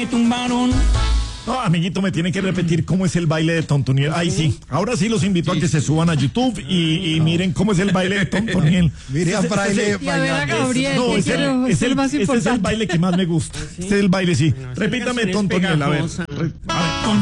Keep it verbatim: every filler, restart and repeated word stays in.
tumbaron. No, amiguito, me tiene que repetir cómo es el baile de Tontoniel. Ay, sí. Ahora sí los invito a que se suban a YouTube y, y miren cómo es el baile de Tontoniel. Mire a Fraile Y a ver a Gabriel, No, que es el, quiero- es es el el- más ese es el importante. baile que más me gusta. Este es el baile, sí. Repítame, canción es Tontoniel, a ver. pegajosa. Re- a ver.